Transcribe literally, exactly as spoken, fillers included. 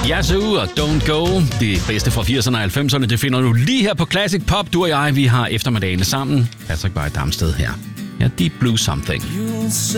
Yazoo og Don't Go. Det bedste fra firserne og halvfemserne, det finder du lige her på Classic Pop. Du og jeg, vi har eftermiddagene sammen. Patrick Bay Damsted her. Ja, Deep Blue Something.